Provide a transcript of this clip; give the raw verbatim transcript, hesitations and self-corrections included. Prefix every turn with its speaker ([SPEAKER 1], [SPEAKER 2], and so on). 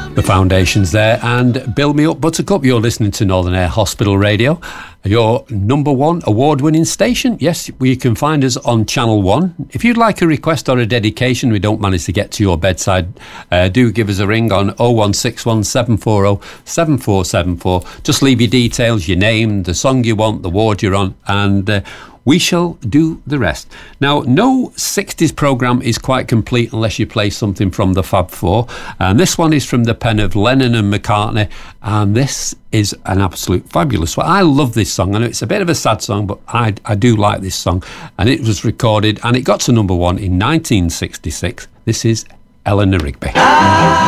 [SPEAKER 1] The Foundations there, and Build Me Up Buttercup. You're listening to Northern Air Hospital Radio, your number one award-winning station. Yes, you can find us on Channel one. If you'd like a request or a dedication, we don't manage to get to your bedside, uh, do give us a ring on oh one six one, seven four oh, seven four seven four. Just leave your details, your name, the song you want, the ward you're on, and uh, we shall do the rest. Now, no sixties programme is quite complete unless you play something from the Fab Four. And this one is from the pen of Lennon and McCartney. And this is an absolute fabulous one. I love this song. I know it's a bit of a sad song, but I, I do like this song. And it was recorded and it got to number one in nineteen sixty-six. This is Eleanor Rigby.